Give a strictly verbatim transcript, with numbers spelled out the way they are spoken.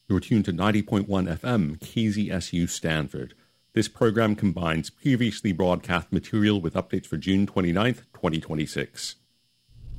You're tuned to ninety point one F M, K Z S U Stanford. This program combines previously broadcast material with updates for June twenty-ninth, twenty twenty-six.